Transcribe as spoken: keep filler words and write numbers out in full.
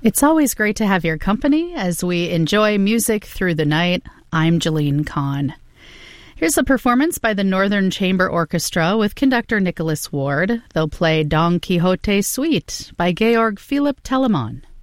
It's always great to have your company as we enjoy music through the night. I'm Jeline Kahn. Here's a performance by the Northern Chamber Orchestra with conductor Nicholas Ward. They'll play Don Quixote Suite by Georg Philipp Telemann.